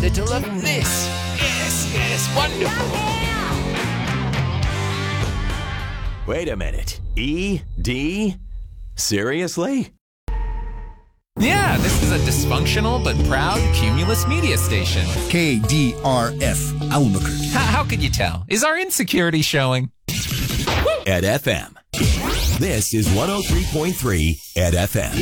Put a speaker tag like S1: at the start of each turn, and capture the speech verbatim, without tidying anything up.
S1: little of this. Yes, yes, wonderful.
S2: Wait a minute. E D? Seriously?
S1: Yeah, this is a dysfunctional but proud Cumulus media station.
S3: K D R F Albuquerque.
S1: H- how could you tell? Is our insecurity showing?
S2: At F M. This is one oh three point three at F M.